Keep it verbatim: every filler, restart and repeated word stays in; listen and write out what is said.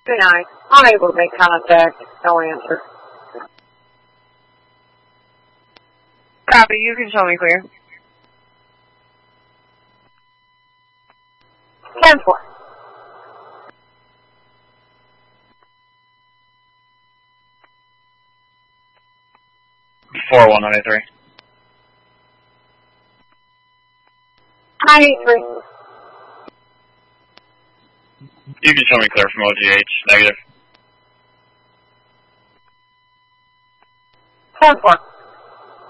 Good night. Unable to make contact. No answer. Copy. You can show me clear. ten four. four one nine eight three. nine eight three. You can show me clear from O G H. Negative. ten four.